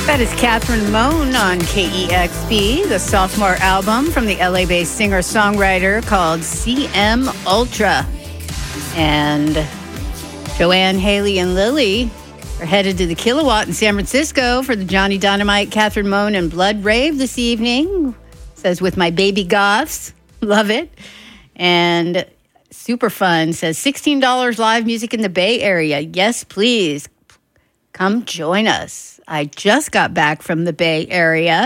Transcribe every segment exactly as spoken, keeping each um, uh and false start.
That is Catherine Moan on K E X P, the sophomore album from the L A-based singer-songwriter called C M Ultra. And Joanne, Haley, and Lily are headed to the Kilowatt in San Francisco for the Johnny Dynamite, Catherine Moan, and Blood Rave this evening. Says, with my baby goths. Love it. And super fun. Says, sixteen dollars live music in the Bay Area. Yes, please. Come join us. I just got back from the Bay Area,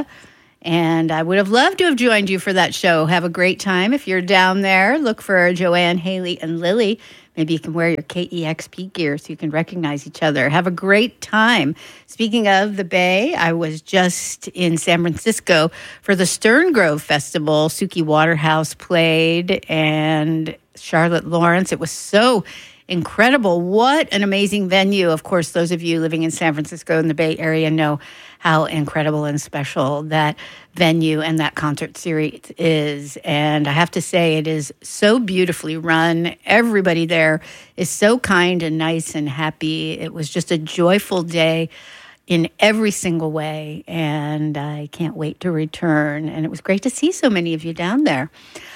and I would have loved to have joined you for that show. Have a great time. If you're down there, look for Joanne, Haley, and Lily. Maybe you can wear your K E X P gear so you can recognize each other. Have a great time. Speaking of the Bay, I was just in San Francisco for the Stern Grove Festival. Suki Waterhouse played, and Charlotte Lawrence. It was so incredible. What an amazing venue. Of course, those of you living in San Francisco and the Bay Area know how incredible and special that venue and that concert series is. And I have to say, it is so beautifully run. Everybody there is so kind and nice and happy. It was just a joyful day in every single way. And I can't wait to return. And it was great to see so many of you down there.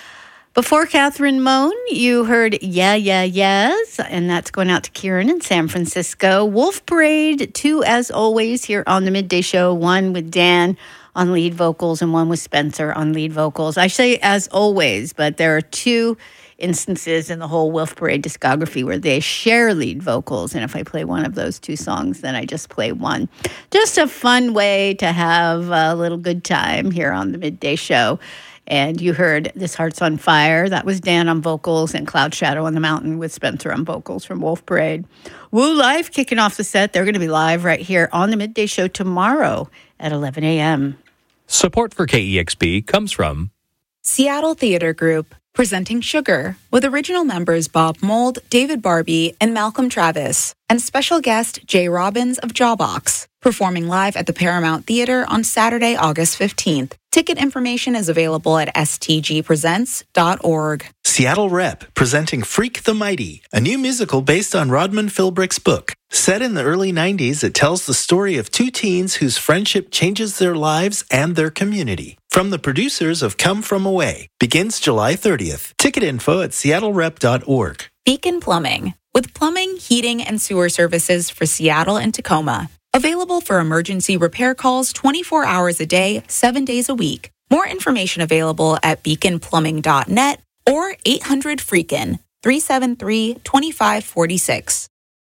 Before Catherine Moan, you heard Yeah, Yeah, Yes, and that's going out to Kieran in San Francisco. Wolf Parade, two as always here on the Midday Show, one with Dan on lead vocals and one with Spencer on lead vocals. I say as always, but there are two instances in the whole Wolf Parade discography where they share lead vocals, and if I play one of those two songs, then I just play one. Just a fun way to have a little good time here on the Midday Show. And you heard This Heart's on Fire. That was Dan on vocals, and Cloud Shadow on the Mountain with Spencer on vocals from Wolf Parade. Woo Live kicking off the set. They're going to be live right here on the Midday Show tomorrow at eleven a.m. Support for K E X P comes from Seattle Theater Group, presenting Sugar, with original members Bob Mould, David Barbie, and Malcolm Travis, and special guest Jay Robbins of Jawbox, performing live at the Paramount Theater on Saturday, August fifteenth. Ticket information is available at s t g presents dot org. Seattle Rep, presenting Freak the Mighty, a new musical based on Rodman Philbrick's book. Set in the early nineties, it tells the story of two teens whose friendship changes their lives and their community. From the producers of Come From Away. Begins July thirtieth. Ticket info at seattle rep dot org. Beacon Plumbing, with plumbing, heating, and sewer services for Seattle and Tacoma. Available for emergency repair calls twenty-four hours a day, seven days a week. More information available at beacon plumbing dot net or eight hundred freakin, three seven three, two five four six.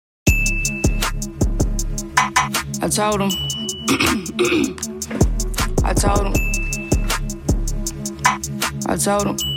I told him. I told him. I told him.